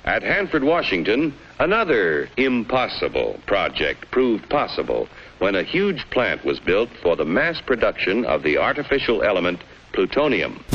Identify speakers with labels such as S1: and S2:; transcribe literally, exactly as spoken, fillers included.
S1: At Hanford, Washington, another impossible project proved possible when a huge plant was built for the mass production of the artificial element plutonium.